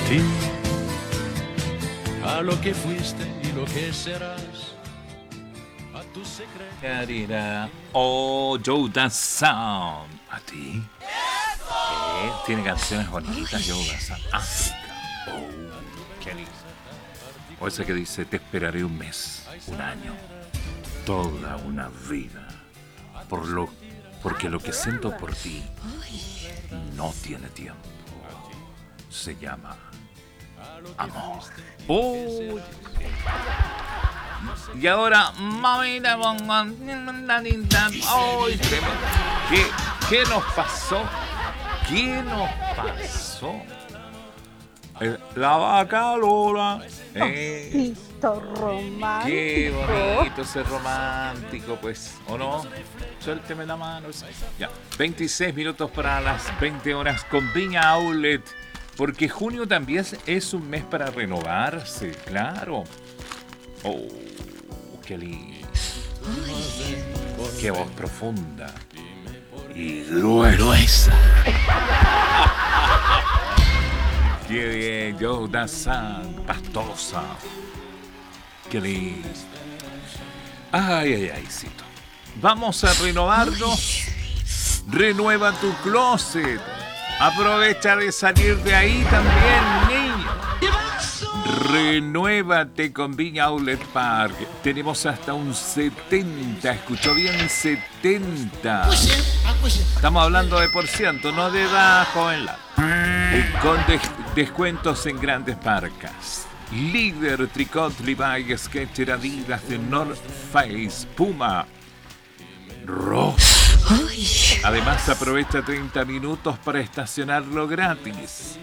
ti, a lo que fuiste y lo que serás, a tu secreto. Oh, Joe Dassin. ¿A ti? Tiene canciones bonitas, Joe Dassin. África. Oh, qué lindo. O esa que dice, te esperaré un mes, un año, toda una vida. Porque lo que siento por ti no tiene tiempo. Se llama amor. Oh. Y ahora, mamita, ¿qué nos pasó? ¿Qué nos pasó? La vaca Lola. Romántico. Qué bonito ser romántico, pues, ¿o no? Suélteme la mano. Ya, 26 minutos para las 20 horas con Viña Outlet. Porque junio también es un mes para renovarse, claro. Oh, qué lindo. Qué voz profunda. Y gruesa. Qué bien, Joe Dassin, pastosa. Qué lindo. Ay, Cito. Vamos a renovarnos. Renueva tu closet. Aprovecha de salir de ahí también, niño. Renuévate con Viña Outlet Park. Tenemos hasta un 70. ¿Escuchó bien? 70. Estamos hablando de por ciento, no de edad, joven. Con descuentos en grandes marcas. Líder, Tricot, Levi's, Skechers, Adidas, The North Face, Puma, Ross. Además, aprovecha 30 minutos para estacionarlo gratis.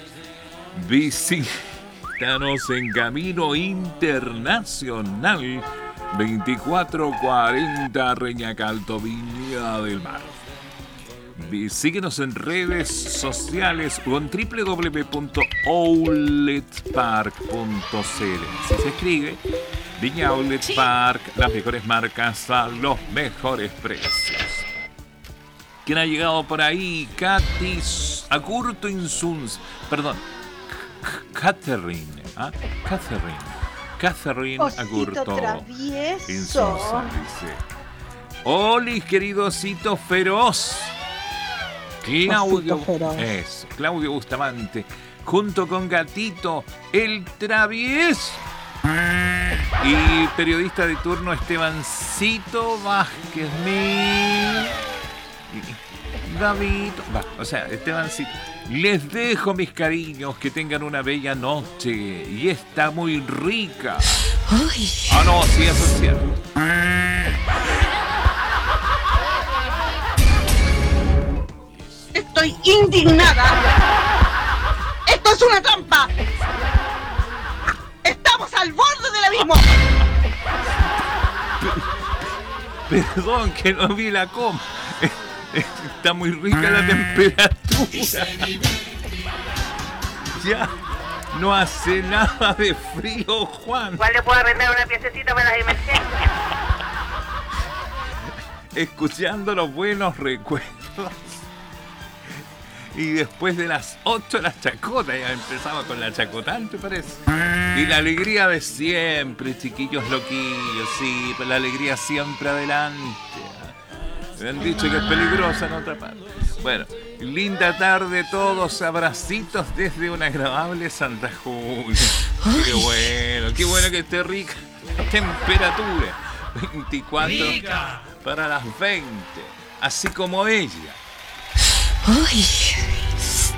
Visítanos en Camino Internacional 2440 Reñacalto, Viña del Mar. Síguenos en redes sociales o en www.outletpark.cl. Así se escribe. Viña Outlet Park, las mejores marcas a los mejores precios. ¿Quién ha llegado por ahí? Katy Agurto Insuns. Perdón. Catherine. Catherine Osito Agurto travieso. Insunza, dice. Oli, querido osito feroz. Claudio, eso, Claudio Bustamante, junto con Gatito, el travieso. Y periodista de turno Estebancito Vázquez, Gabito, o sea, Estebancito. Les dejo mis cariños, que tengan una bella noche. Y está muy rica. Ah, no, sí, eso es cierto. Estoy indignada. ¡Esto es una trampa! ¡Estamos al borde del abismo! Perdón, que no vi la coma. Está muy rica la temperatura. Ya no hace nada de frío, Juan. ¿Cuál le puedo arrendar una piececita para las emergencias? Escuchando los buenos recuerdos. Y después de las 8 la chacota, ya empezamos con la chacotante, parece. Y la alegría de siempre, chiquillos loquillos, sí, pues la alegría siempre adelante. Me han dicho que es peligrosa en otra parte. Bueno, linda tarde todos, abracitos desde una agradable Santa Julia. Qué bueno que esté rica la temperatura. 24 para las 20, así como ella.